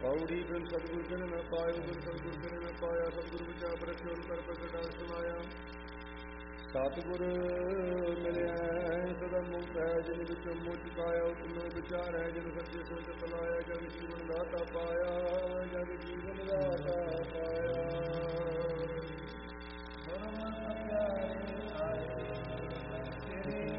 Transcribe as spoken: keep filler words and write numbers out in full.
ਪੌੜੀ ਬਿਨ ਸਤਿਗੁਰ ਬਿਨ ਨ ਪਾਇਓ, ਬਿਨ ਸਤਿਗੁਰ ਬਿਨ ਨ ਪਾਇਆ, ਸਤਿਗੁਰ ਵਿਚਾਰ ਰੱਖਿਓ ਕਰ ਪ੍ਰਗਟਾ ਸੁਨਾਇਆ। ਸਤਿਗੁਰ ਮਿਲਿਆ ਸਦਾ ਮੁਕਤ ਹੈ, ਜਿਨ ਵਿੱਚ ਮੁਝ ਪਾਇਆ ਉਤਨੋ ਵਿਚਾਰ ਹੈ, ਜਿਨ ਸੱਚੇ ਸੰਤ ਤਲਾਇਆ, ਜਗ ਜੀਵਨ ਦਾਤਾ ਪਾਇਆ, ਜਗ ਜੀਵਨ ਦਾਤਾ ਪਾਇਆ।